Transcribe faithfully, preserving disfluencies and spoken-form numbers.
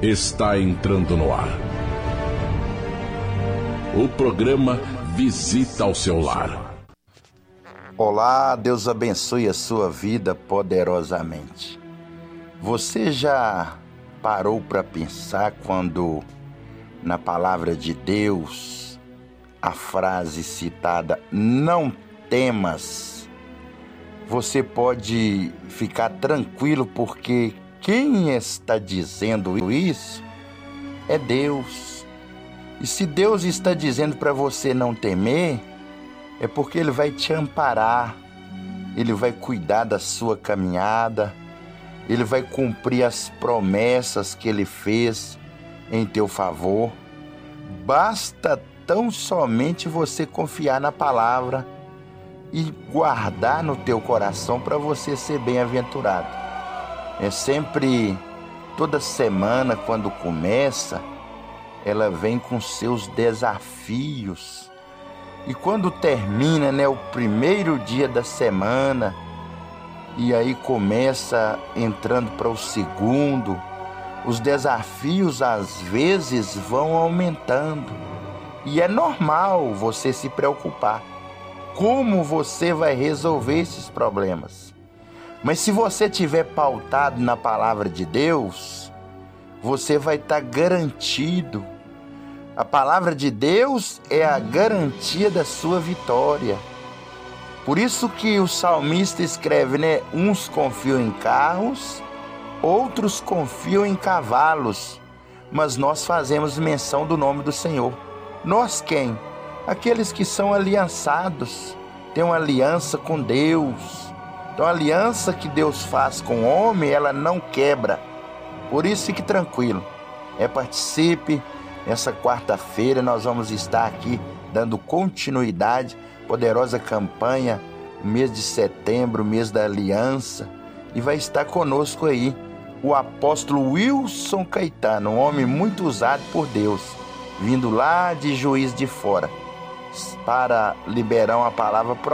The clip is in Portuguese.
está entrando no ar. O programa Visita ao Seu Lar. Olá, Deus abençoe a sua vida poderosamente. Você já parou para pensar quando na palavra de Deus a frase citada "não temas"? Você pode ficar tranquilo porque quem está dizendo isso é Deus. E se Deus está dizendo para você não temer, é porque Ele vai te amparar, Ele vai cuidar da sua caminhada, Ele vai cumprir as promessas que Ele fez em teu favor. Basta tão somente você confiar na palavra e guardar no teu coração para você ser bem-aventurado. É sempre, toda semana, quando começa, ela vem com seus desafios. E quando termina, né, o primeiro dia da semana, e aí começa entrando para o segundo, os desafios às vezes vão aumentando. E é normal você se preocupar. Como você vai resolver esses problemas? Mas se você estiver pautado na palavra de Deus, você vai estar garantido. A palavra de Deus é a garantia da sua vitória. Por isso que o salmista escreve, né? Uns confiam em carros, outros confiam em cavalos, mas nós fazemos menção do nome do Senhor. Nós quem? Aqueles que são aliançados, têm uma aliança com Deus. Então a aliança que Deus faz com o homem, ela não quebra. Por isso fique tranquilo. É, participe. Nessa quarta-feira nós vamos estar aqui dando continuidade, poderosa campanha, mês de setembro, mês da aliança, e vai estar conosco aí o apóstolo Wilson Caetano, um homem muito usado por Deus, vindo lá de Juiz de Fora, para liberar uma palavra